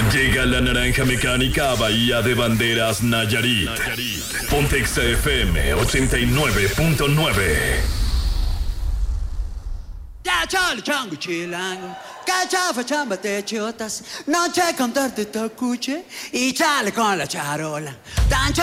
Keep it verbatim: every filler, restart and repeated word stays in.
Llega la naranja mecánica a Bahía de Banderas, Nayarit. Pontex F M ochenta y nueve punto nueve. Ya chale chango chilango, cachafa chamba te chotas, noche con torte tocuche y chale con la charola. Tan